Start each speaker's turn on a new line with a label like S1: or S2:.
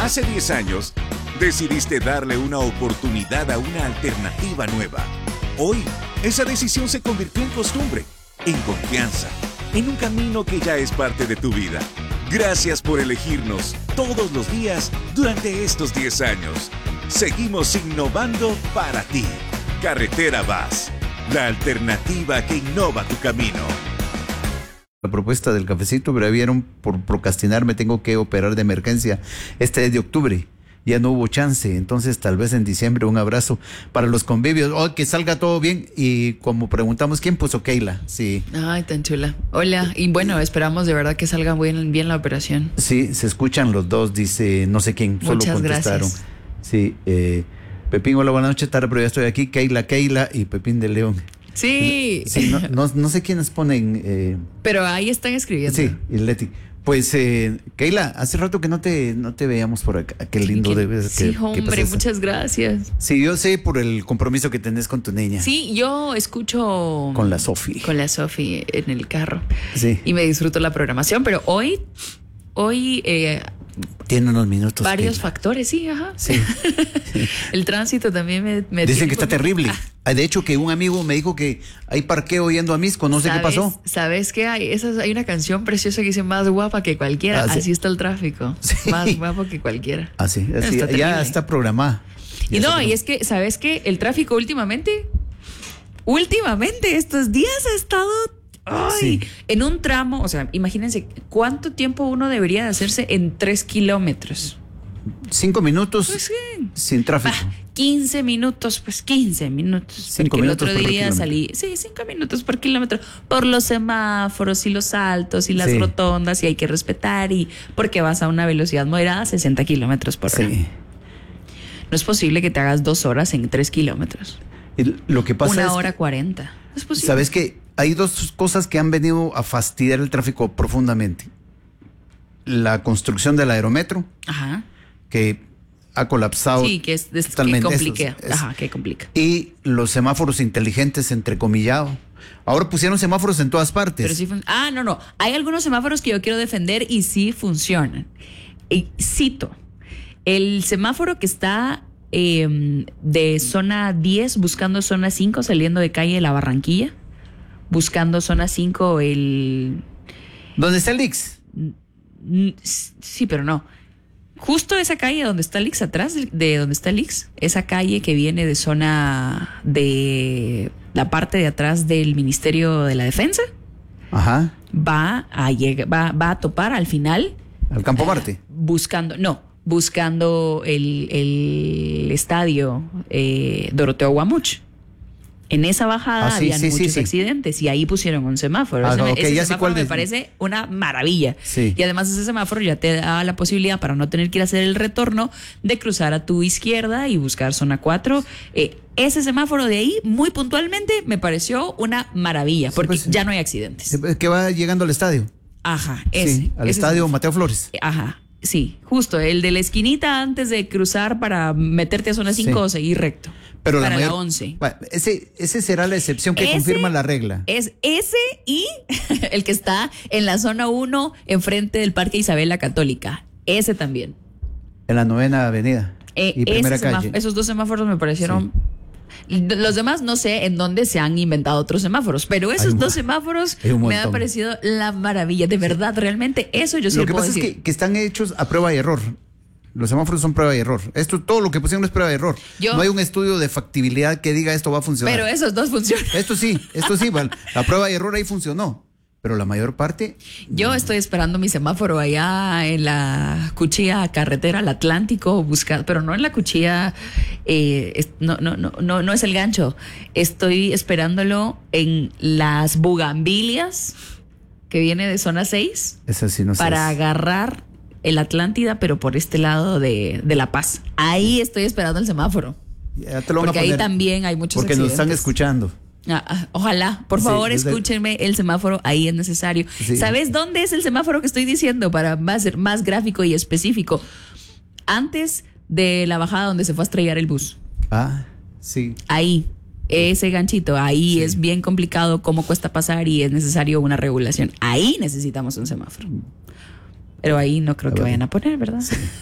S1: Hace 10 años, decidiste darle una oportunidad a una alternativa nueva. Hoy, esa decisión se convirtió en costumbre, en confianza, en un camino que ya es parte de tu vida. Gracias por elegirnos todos los días durante estos 10 años. Seguimos innovando para ti. Carretera VAS, la alternativa que innova tu camino.
S2: La propuesta del cafecito, pero vieron, por procrastinar me tengo que operar de emergencia. Este es de octubre, ya no hubo chance, entonces tal vez en diciembre. Un abrazo para los convivios. Que salga todo bien. Y como preguntamos, ¿quién puso? Keila, sí.
S3: Ay, tan chula. Hola, y bueno, esperamos de verdad que salga bien la operación.
S2: Sí, se escuchan los dos, dice no sé quién, solo
S3: muchas
S2: contestaron.
S3: Gracias.
S2: Sí, Pepín, hola, buenas noches, tarde, pero ya estoy aquí. Keila y Pepín de León.
S3: Sí.
S2: Sí, no sé quiénes ponen.
S3: Pero ahí están escribiendo.
S2: Sí, y Leti. Pues, Keila, hace rato que no te veíamos por acá. Qué lindo debes
S3: ser. Sí, hombre,
S2: que
S3: muchas gracias.
S2: Sí, yo sé por el compromiso que tenés con tu niña.
S3: Sí, yo escucho...
S2: Con la Sofi.
S3: Con la Sofi en el carro.
S2: Sí.
S3: Y me disfruto la programación, pero hoy
S2: tiene unos minutos.
S3: Varios factores, sí, ajá.
S2: Sí.
S3: El tránsito también me
S2: dicen que está terrible. De hecho, que un amigo me dijo que hay parqueo yendo a Misco, no sé qué pasó.
S3: ¿Sabes qué hay? Hay una canción preciosa que dice más guapa que cualquiera.
S2: Sí.
S3: Así está el tráfico. Sí. Más guapo que cualquiera.
S2: Así ya está programada.
S3: Y es que, ¿sabes qué? El tráfico últimamente, estos días ha estado... Ay, sí. En un tramo, o sea, imagínense cuánto tiempo uno debería de hacerse en 3 kilómetros.
S2: 5 minutos
S3: pues sí.
S2: Sin tráfico.
S3: 15 minutos, pues 15 minutos.
S2: 5 minutos
S3: el otro día salí, 5 minutos por kilómetro, por los semáforos y los saltos y las rotondas, y hay que respetar, y porque vas a una velocidad moderada, 60 kilómetros por hora. No es posible que te hagas 2 horas en 3 kilómetros.
S2: Lo que pasa
S3: 1 hora 40. No es posible.
S2: ¿Sabes qué? Hay 2 cosas que han venido a fastidiar el tráfico profundamente. La construcción del aerometro,
S3: ajá,
S2: que ha colapsado.
S3: Sí, que es totalmente. Que complica.
S2: Y los semáforos inteligentes, entrecomillado. Ahora pusieron semáforos en todas partes.
S3: Pero sí no. Hay algunos semáforos que yo quiero defender y sí funcionan. Y cito, el semáforo que está de zona 10 buscando zona 5 saliendo de calle La Barranquilla. Buscando zona 5
S2: ¿Dónde está el Ix?
S3: Sí, pero no. Justo esa calle donde está el Ix, atrás de donde está el Ix, esa calle que viene de zona de la parte de atrás del Ministerio de la Defensa.
S2: Ajá.
S3: Va a topar al final.
S2: Al Campo Marte.
S3: Buscando el estadio Doroteo Guamuch. En esa bajada habían muchos accidentes y ahí pusieron un semáforo. Ese semáforo me parece una maravilla.
S2: Sí.
S3: Y además ese semáforo ya te da la posibilidad, para no tener que ir a hacer el retorno, de cruzar a tu izquierda y buscar zona 4. Ese semáforo de ahí, muy puntualmente, me pareció una maravilla, porque ya no hay accidentes.
S2: Que va llegando al estadio.
S3: Ajá,
S2: al estadio Mateo Flores.
S3: Ajá. Sí, justo, el de la esquinita antes de cruzar para meterte a zona 5 o seguir recto.
S2: Pero
S3: para la 11.
S2: Bueno, ese será la excepción que confirma la regla.
S3: Es ese y el que está en la zona 1 enfrente del Parque Isabel la Católica. Ese también.
S2: En la 9ª avenida y primera calle.
S3: Esos 2 semáforos me parecieron... Sí. Los demás no sé en dónde se han inventado otros semáforos, pero esos 2 semáforos me han parecido la maravilla. De verdad, realmente, eso yo sí lo puedo decir.
S2: Lo que pasa es que están hechos a prueba y error. Los semáforos son prueba y error. Todo lo que pusieron es prueba y error. No hay un estudio de factibilidad que diga esto va a funcionar.
S3: Pero esos 2 funcionan.
S2: Esto sí. Bueno, la prueba y error ahí funcionó. Pero la mayor parte...
S3: Yo estoy esperando mi semáforo allá en la cuchilla carretera al Atlántico, pero no en la cuchilla, no es el gancho. Estoy esperándolo en las Bugambilias, que viene de zona 6.
S2: Esa sí no sé.
S3: Para agarrar el Atlántida, pero por este lado de La Paz. Ahí estoy esperando el semáforo.
S2: Ya te lo van
S3: porque
S2: a poner,
S3: ahí también hay muchos
S2: porque
S3: accidentes.
S2: Nos están escuchando.
S3: Ojalá, por favor, escúchenme, el semáforo ahí es necesario. Sí. ¿Sabes dónde es el semáforo que estoy diciendo? Para ser más gráfico y específico. Antes de la bajada donde se fue a estrellar el bus.
S2: Sí.
S3: Ahí, ese ganchito, ahí es bien complicado cómo cuesta pasar y es necesario una regulación. Ahí necesitamos un semáforo. Pero ahí no creo que vayan a poner, ¿verdad? Sí.